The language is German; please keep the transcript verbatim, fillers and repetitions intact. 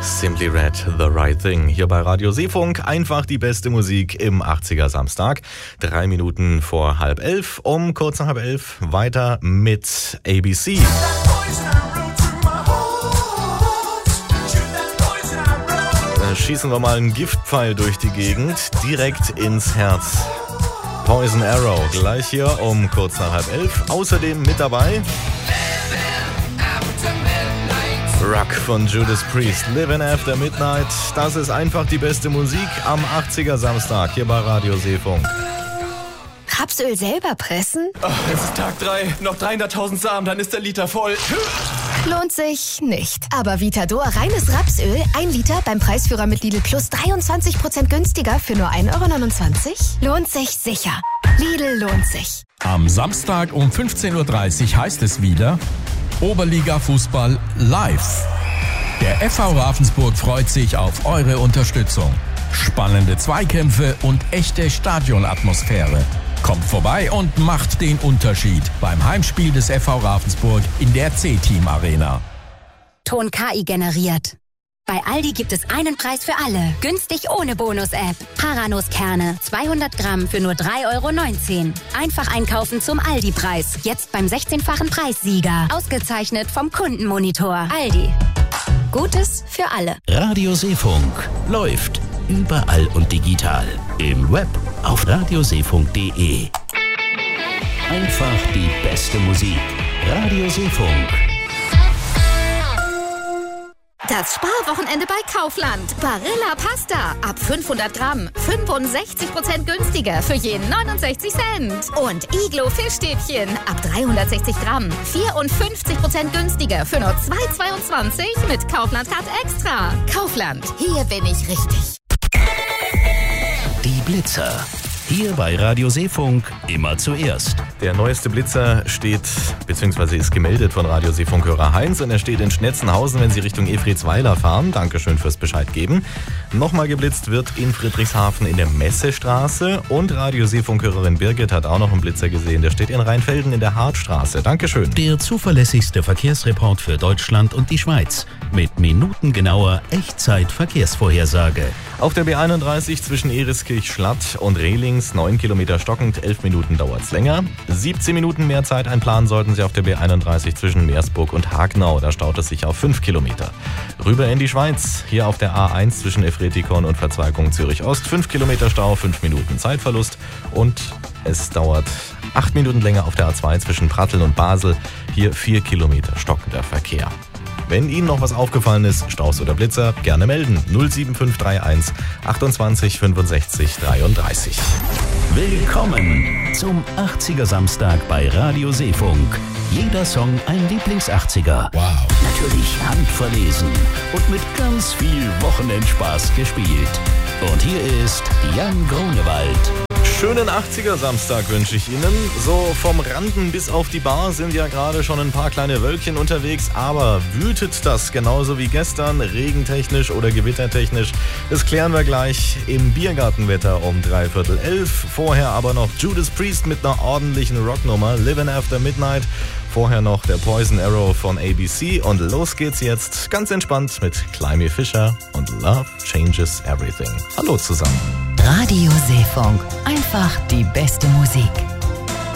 Simply Red, The Right Thing. Hier bei Radio Seefunk. Einfach die beste Musik im achtziger Samstag. Drei Minuten vor halb elf. Um kurz nach halb elf weiter mit A B C. Da schießen wir mal einen Giftpfeil durch die Gegend. Direkt ins Herz. Poison Arrow. Gleich hier um kurz nach halb elf. Außerdem mit dabei Rock von Judas Priest, Living After Midnight. Das ist einfach die beste Musik am achtziger Samstag hier bei Radio Seefunk. Rapsöl selber pressen? Oh, es ist Tag drei, noch dreihunderttausend Samen, dann ist der Liter voll. Lohnt sich nicht. Aber Vitador reines Rapsöl, ein Liter beim Preisführer mit Lidl Plus dreiundzwanzig Prozent günstiger für nur ein Euro neunundzwanzig? Lohnt sich sicher. Lidl lohnt sich. Am Samstag um fünfzehn Uhr dreißig heißt es wieder Oberliga-Fußball live. Der F V Ravensburg freut sich auf eure Unterstützung. Spannende Zweikämpfe und echte Stadionatmosphäre. Kommt vorbei und macht den Unterschied beim Heimspiel des F V Ravensburg in der C-Team Arena. Ton K I generiert. Bei Aldi gibt es einen Preis für alle. Günstig ohne Bonus-App. Paranuss-Kerne, zweihundert Gramm für nur drei Euro neunzehn. Einfach einkaufen zum Aldi-Preis. Jetzt beim sechzehnfachen Preissieger. Ausgezeichnet vom Kundenmonitor. Aldi. Gutes für alle. Radio Seefunk läuft überall und digital. Im Web auf radioseefunk punkt de. Einfach die beste Musik. Radio Seefunk. Das Sparwochenende bei Kaufland. Barilla Pasta. Ab fünfhundert Gramm. fünfundsechzig Prozent günstiger für jeden neunundsechzig Cent. Und Iglo Fischstäbchen. Ab dreihundertsechzig Gramm. vierundfünfzig Prozent günstiger für nur zwei Euro zweiundzwanzig mit Kaufland Card Extra. Kaufland. Hier bin ich richtig. Die Blitzer. Hier bei Radio Seefunk immer zuerst. Der neueste Blitzer steht, beziehungsweise ist gemeldet von Radio Seefunk-Hörer Heinz und er steht in Schnetzenhausen, wenn Sie Richtung Efritzweiler fahren. Dankeschön fürs Bescheid geben. Nochmal geblitzt wird in Friedrichshafen in der Messestraße und Radio Seefunk-Hörerin Birgit hat auch noch einen Blitzer gesehen. Der steht in Rheinfelden in der Hartstraße. Dankeschön. Der zuverlässigste Verkehrsreport für Deutschland und die Schweiz mit minutengenauer Echtzeit-Verkehrsvorhersage. Auf der B einunddreißig zwischen Eriskirch-Schlatt und Rehlings neun Kilometer stockend, elf Minuten dauert's länger. siebzehn Minuten mehr Zeit einplanen sollten Sie auf der B einunddreißig zwischen Meersburg und Hagnau. Da staut es sich auf fünf Kilometer. Rüber in die Schweiz. Hier auf der A eins zwischen Efretikon und Verzweigung Zürich-Ost. fünf Kilometer Stau, fünf Minuten Zeitverlust. Und es dauert acht Minuten länger auf der A zwei zwischen Pratteln und Basel. Hier vier Kilometer stockender Verkehr. Wenn Ihnen noch was aufgefallen ist, Staus oder Blitzer, gerne melden. null sieben fünf drei eins achtundzwanzig fünfundsechzig dreiunddreißig. Willkommen zum achtziger Samstag bei Radio Seefunk. Jeder Song ein Lieblings-achtziger. Wow. Natürlich handverlesen und mit ganz viel Wochenendspaß gespielt. Und hier ist Jan Grunewald. Schönen achtziger Samstag wünsche ich Ihnen. So vom Randen bis auf die Bar sind ja gerade schon ein paar kleine Wölkchen unterwegs, aber wütet das genauso wie gestern, regentechnisch oder gewittertechnisch? Das klären wir gleich im Biergartenwetter um dreiviertel elf. Vorher aber noch Judas Priest mit einer ordentlichen Rocknummer, Living After Midnight. Vorher noch der Poison Arrow von A B C und los geht's jetzt ganz entspannt mit Climby Fisher und Love Changes Everything. Hallo zusammen. Radio Seefunk. Einfach die beste Musik.